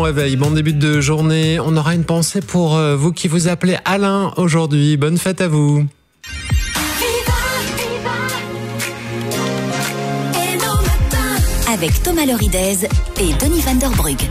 Réveil, bon début de journée. On aura une pensée pour vous qui vous appelez Alain aujourd'hui. Bonne fête à vous. Avec Thomas Loridez et Denis Van der Brugge.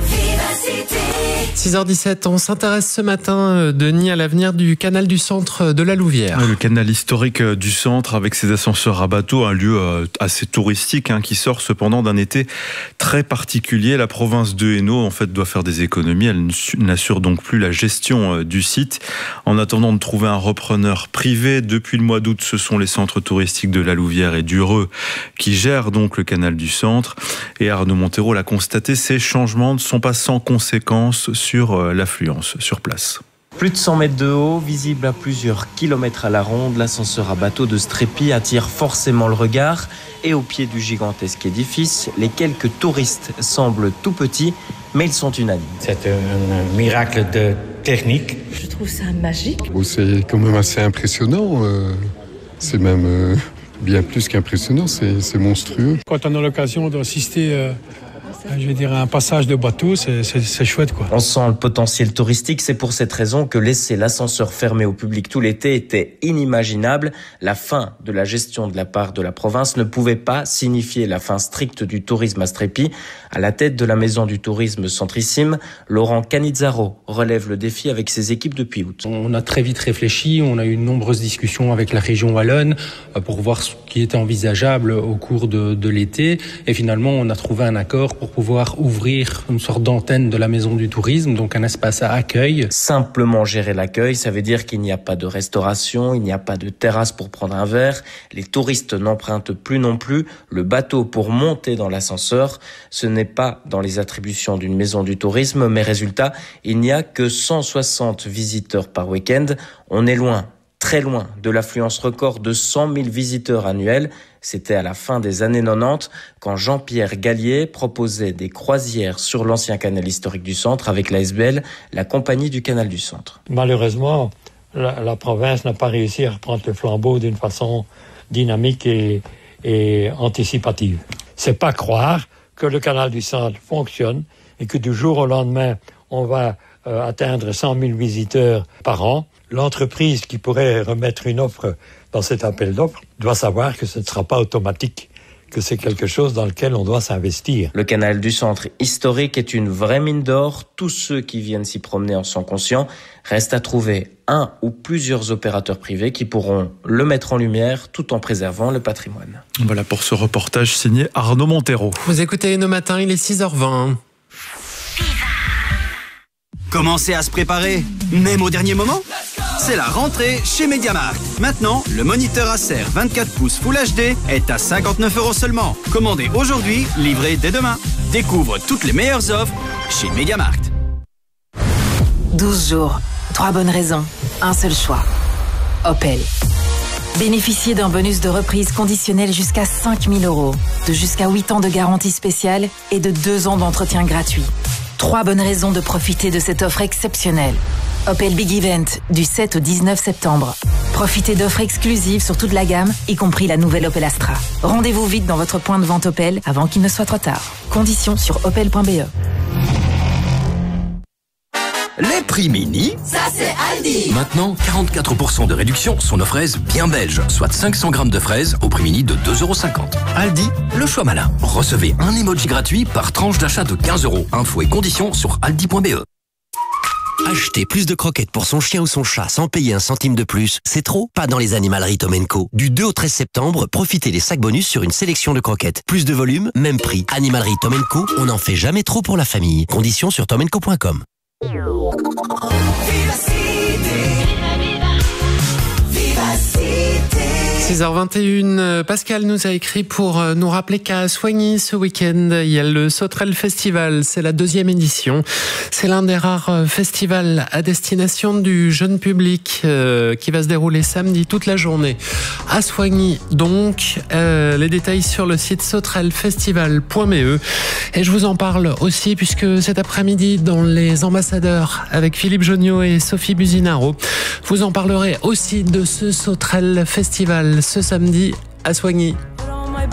6h17, on s'intéresse ce matin, Denis, à l'avenir du canal du centre de la Louvière. Le canal historique du centre avec ses ascenseurs à bateau, un lieu assez touristique qui sort cependant d'un été très particulier. La province de Hainaut en fait doit faire des économies. Elle n'assure donc plus la gestion du site. En attendant de trouver un repreneur privé, depuis le mois d'août, ce sont les centres touristiques de la Louvière et d'Ureux qui gèrent donc le canal du centre. Et Arnaud Montero l'a constaté, ces changements ne sont pas sans conséquences sur l'affluence sur place. Plus de 100 mètres de haut, visible à plusieurs kilomètres à la ronde, l'ascenseur à bateau de Strépy attire forcément le regard. Et au pied du gigantesque édifice, les quelques touristes semblent tout petits, mais ils sont unanimes. C'est un miracle de technique. Je trouve ça magique. C'est quand même assez impressionnant. C'est même bien plus qu'impressionnant, c'est monstrueux. Quand on a l'occasion d'assister à un passage de bateau, c'est chouette, quoi. On sent le potentiel touristique, c'est pour cette raison que laisser l'ascenseur fermé au public tout l'été était inimaginable. La fin de la gestion de la part de la province ne pouvait pas signifier la fin stricte du tourisme à Strépy. À la tête de la maison du tourisme Centrissime, Laurent Canizzaro relève le défi avec ses équipes depuis août. On a très vite réfléchi, on a eu de nombreuses discussions avec la région wallonne pour voir ce qui était envisageable au cours de l'été. Et finalement, on a trouvé un accord pour pouvoir ouvrir une sorte d'antenne de la maison du tourisme, donc un espace à accueil. Simplement gérer l'accueil, ça veut dire qu'il n'y a pas de restauration, il n'y a pas de terrasse pour prendre un verre. Les touristes n'empruntent plus non plus le bateau pour monter dans l'ascenseur. Ce n'est pas dans les attributions d'une maison du tourisme, mais résultat, il n'y a que 160 visiteurs par week-end. On est loin, très loin de l'affluence record de 100 000 visiteurs annuels. C'était à la fin des années 90 quand Jean-Pierre Gallier proposait des croisières sur l'ancien canal historique du centre avec la SBL, la compagnie du canal du centre. Malheureusement, la province n'a pas réussi à reprendre le flambeau d'une façon dynamique et anticipative. C'est pas croire que le canal du centre fonctionne et que du jour au lendemain, on va atteindre 100 000 visiteurs par an. L'entreprise qui pourrait remettre une offre dans cet appel d'offres doit savoir que ce ne sera pas automatique, que c'est quelque chose dans lequel on doit s'investir. Le canal du centre historique est une vraie mine d'or. Tous ceux qui viennent s'y promener en sont conscients. Reste à trouver un ou plusieurs opérateurs privés qui pourront le mettre en lumière tout en préservant le patrimoine. Voilà pour ce reportage signé Arnaud Montero. Vous écoutez nos matins, il est 6h20. Commencez à se préparer, même au dernier moment. C'est la rentrée chez MediaMarkt. Maintenant, le moniteur Acer 24 pouces Full HD est à 59 € seulement. Commandez aujourd'hui, livré dès demain. Découvre toutes les meilleures offres chez MediaMarkt. 12 jours, 3 bonnes raisons, un seul choix. Opel. Bénéficiez d'un bonus de reprise conditionnel jusqu'à 5 000 €, de jusqu'à 8 ans de garantie spéciale et de 2 ans d'entretien gratuit. 3 bonnes raisons de profiter de cette offre exceptionnelle. Opel Big Event, du 7 au 19 septembre. Profitez d'offres exclusives sur toute la gamme, y compris la nouvelle Opel Astra. Rendez-vous vite dans votre point de vente Opel avant qu'il ne soit trop tard. Conditions sur opel.be. Les prix mini, ça c'est Aldi. Maintenant, 44% de réduction sur nos fraises bien belges, soit 500 grammes de fraises au prix mini de 2,50 €. Aldi, le choix malin. Recevez un emoji gratuit par tranche d'achat de 15 €. Infos et conditions sur aldi.be. Acheter plus de croquettes pour son chien ou son chat sans payer 1 centime de plus, c'est trop? Pas dans les animaleries Tom & Co. Du 2 au 13 septembre, profitez des sacs bonus sur une sélection de croquettes. Plus de volume, même prix. Animalerie Tom & Co, on n'en fait jamais trop pour la famille. Conditions sur tomandco.com. 6h21, Pascal nous a écrit pour nous rappeler qu'à Soigny ce week-end, il y a le Sauterelle Festival, c'est la 2e édition. C'est l'un des rares festivals à destination du jeune public qui va se dérouler samedi toute la journée à Soigny. Donc, les détails sur le site sauterellefestival.be. Et je vous en parle aussi puisque cet après-midi, dans Les Ambassadeurs, avec Philippe Jonniot et Sophie Buzinaro, vous en parlerez aussi de ce Sauterelle Festival ce samedi à Soigny.